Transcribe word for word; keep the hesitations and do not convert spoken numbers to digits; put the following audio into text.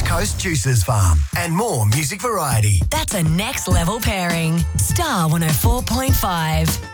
Coast Juices Farm and more music variety. That's a next level pairing. Star one oh four point five.